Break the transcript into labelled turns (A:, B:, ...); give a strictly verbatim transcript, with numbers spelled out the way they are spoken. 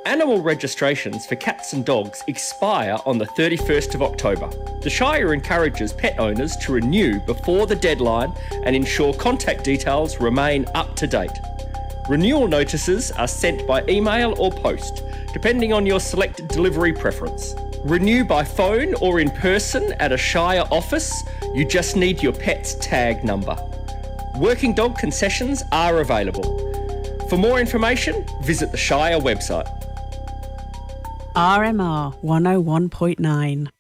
A: Animal registrations for cats and dogs expire on the thirty-first of October. The Shire encourages pet owners to renew before the deadline and ensure contact details remain up to date. Renewal notices are sent by email or post, depending on your selected delivery preference. Renew by phone or in person at a Shire office. You just need your pet's tag number. Working dog concessions are available. For more information, visit the Shire website.
B: R M R one oh one point nine.